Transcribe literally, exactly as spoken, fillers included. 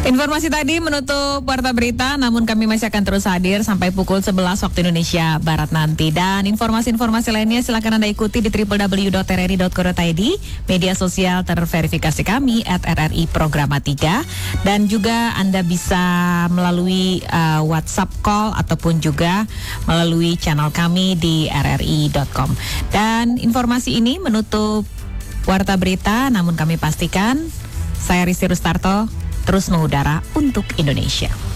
Informasi tadi menutup Warta Berita, namun kami masih akan terus hadir sampai pukul sebelas waktu Indonesia Barat nanti. Dan informasi-informasi lainnya silakan Anda ikuti di w w w dot r r i dot co dot i d, media sosial terverifikasi kami at r r i programa tiga, dan juga Anda bisa melalui uh, WhatsApp call ataupun juga melalui channel kami di r r i dot com. Dan informasi ini menutup Warta Berita, namun kami pastikan saya Risti Rustarto terus mengudara untuk Indonesia.